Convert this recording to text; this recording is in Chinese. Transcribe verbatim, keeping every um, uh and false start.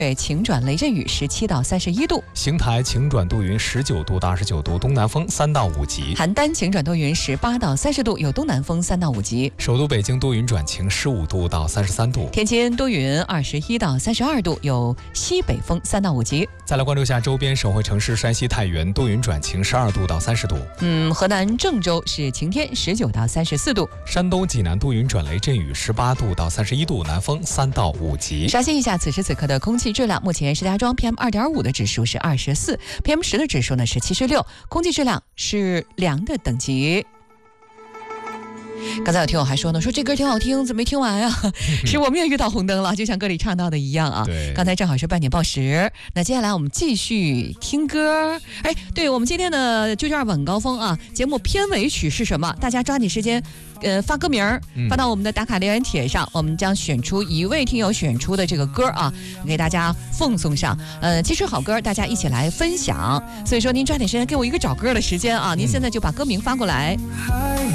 对，晴转雷阵雨，十七到三十一度； 邢台晴转多云，十九度到二十九度，东南风三到五级； 邯郸晴转多云，十八到三十度，有东南风三到五级； 首都北京多云转晴，十五度到三十三度； 天津多云，二十一到三十二度，有西北风三到五级。 再来关注下周边省会城市：山西太原多云转晴，十二度到三十度； 嗯，河南郑州是晴天，十九到三十四度； 山东济南多云转雷阵雨，十八度到三十一度，南风三到五级。 刷新一下此时此刻的空气质量，目前石家庄 P M 二点五 的指数是二十四 ，P M 十 的指数呢是七十六，空气质量是良的等级。刚才有听友还说呢，说这歌挺好听，怎么没听完呀？是我们也遇到红灯了，就像歌里唱到的一样啊。 对， 刚才正好是半点报时，那接下来我们继续听歌。哎，对，我们今天的九九二晚高峰啊，节目片尾曲是什么？大家抓紧时间，呃，发歌名儿发到我们的打卡留言帖上，我们将选出一位听友选出的这个歌啊，给大家奉送上。呃，其实好歌，大家一起来分享。所以说，您抓紧时间给我一个找歌的时间啊，您现在就把歌名发过来。